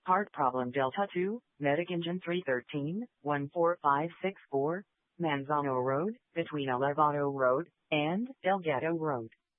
Heart problem Delta 2, Medic Engine 313, 14564, Manzano Road, between Elevado Road and Delgado Road.